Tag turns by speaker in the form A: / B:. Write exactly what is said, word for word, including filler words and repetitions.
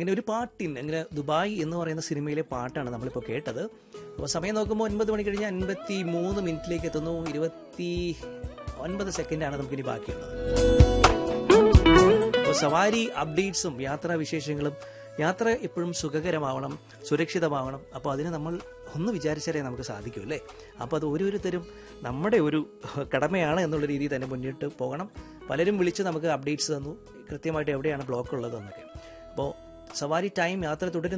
A: പിന്നെ ഒരു പാട്ടിൻ അങ്ങനെ ദുബായ് എന്ന് പറയുന്ന സിനിമയിലെ പാട്ടാണ് നമ്മളിപ്പോൾ കേട്ടത്. അപ്പോൾ സമയം നോക്കുമ്പോൾ ഒൻപത് മണി കഴിഞ്ഞ് അൻപത്തി മൂന്ന് മിനിറ്റിലേക്ക് എത്തുന്നു. ഇരുപത്തി ഒൻപത് സെക്കൻഡാണ് നമുക്കിനി ബാക്കിയുള്ളത്. അപ്പോൾ സവാരി അപ്ഡേറ്റ്സും യാത്രാ വിശേഷങ്ങളും. യാത്ര എപ്പോഴും സുഖകരമാവണം, സുരക്ഷിതമാവണം. അപ്പോൾ അതിന് നമ്മൾ ഒന്ന് വിചാരിച്ചാലേ നമുക്ക് സാധിക്കൂ അല്ലേ? അപ്പോൾ അത് ഓരോരുത്തരും നമ്മുടെ ഒരു കടമയാണ് എന്നുള്ള രീതിയിൽ തന്നെ മുന്നിട്ട് പോകണം. പലരും വിളിച്ച് നമുക്ക് അപ്ഡേറ്റ്സ് തന്നു, കൃത്യമായിട്ട് എവിടെയാണ് ബ്ലോക്ക് ഉള്ളതെന്നൊക്കെ. അപ്പോൾ സവാരി ടൈം യാത്ര തുടരുന്നു.